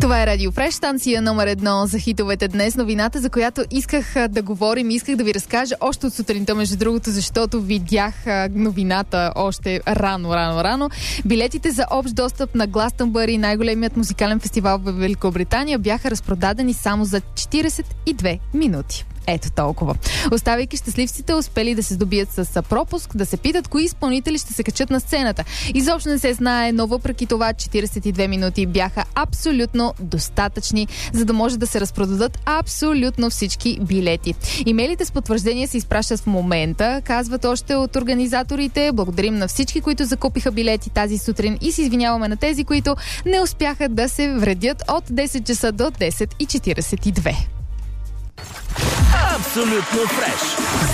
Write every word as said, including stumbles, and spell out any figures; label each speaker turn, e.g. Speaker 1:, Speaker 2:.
Speaker 1: Това е Радио Фреш, станция номер едно за хитовете днес. Новината, за която исках да говорим, исках да ви разкажа още от сутринта, между другото, защото видях новината още рано, рано, рано. Билетите за общ достъп на Гластънбъри, най-големият музикален фестивал в Великобритания, бяха разпродадени само за четиридесет и две минути. Ето толкова. Оставайки щастливците, успели да се здобият с пропуск, да се питат кои изпълнители ще се качат на сцената. Изобщо не се знае, но въпреки това четиридесет и две минути бяха абсолютно достатъчни, за да може да се разпродадат абсолютно всички билети. Имейлите с потвърждение се изпращат в момента, казват още от организаторите. Благодарим на всички, които закупиха билети тази сутрин и се извиняваме на тези, които не успяха да се вредят от десет часа до десет и четиридесет и две.
Speaker 2: Абсолютно фреш!